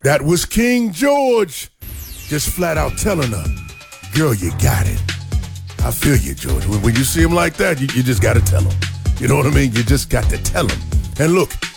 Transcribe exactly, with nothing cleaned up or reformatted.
That was King George. Just flat out telling her, girl, you got it. I feel you, George. When, when you see him like that, you, you just got to tell him. You know what I mean? You just got to tell him. And look,